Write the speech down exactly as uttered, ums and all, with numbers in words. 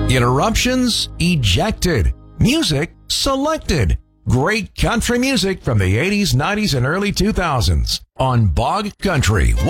Interruptions ejected. Music selected. Great country music from the eighties, nineties, and early two thousands on Bog Country.